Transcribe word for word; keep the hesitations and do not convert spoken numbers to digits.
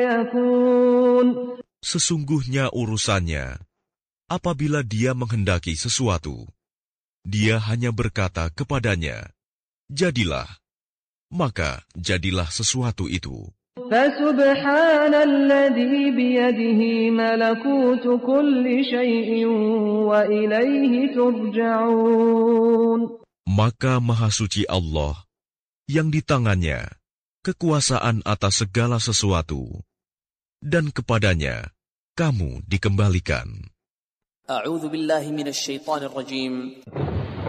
Sesungguhnya urusannya, apabila dia menghendaki sesuatu, dia hanya berkata kepadanya, jadilah, maka jadilah sesuatu itu. فَسُبْحَانَ الَّذِي بِيَدِهِ مَلَكُوتُ كُلِّ شَيْءٍ وَإِلَيْهِ تُرْجَعُونَ. Maka Maha Suci Allah, yang di tangannya kekuasaan atas segala sesuatu, dan kepadanya kamu dikembalikan. A'udzu billahi minasy syaithanir rajim.